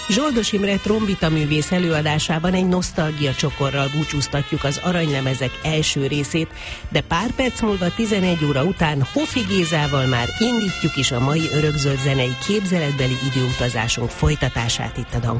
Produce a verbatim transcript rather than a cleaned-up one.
Zsoldos Imre trombita művész előadásában egy nosztalgia csokorral búcsúztatjuk az Aranylemezek első részét, de pár perc múlva tizenegy óra után Hofi Gézával már indítjuk is a mai örökzöld zenei képzeletbeli időutazásunk folytatását itt a